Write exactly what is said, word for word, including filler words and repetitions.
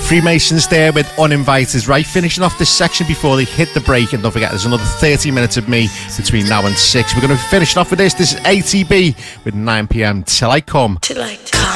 Freemasons there with Uninvited. Right, finishing off this section before they hit the break. And don't forget, there's another thirty minutes of me between now and six. We're going to finish off with this. This is A T B with nine p.m. Till I Come. Till I come.